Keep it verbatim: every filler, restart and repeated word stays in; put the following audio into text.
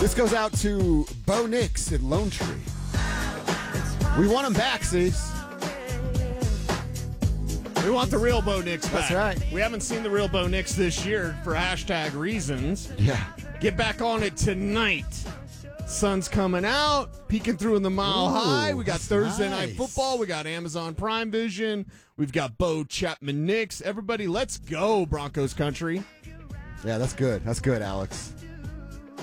This goes out to Bo Nix at Lone Tree. We want him back, Cease. We want the real Bo Nix back. That's right. We haven't seen the real Bo Nix this year for hashtag reasons. Yeah. Get back on it tonight. Sun's coming out, peeking through in the mile Ooh, high. We got that's Thursday nice. Night Football. We got Amazon Prime Vision. We've got Bo Chapman Nix. Everybody, let's go, Broncos country. Yeah, that's good. That's good, Alex.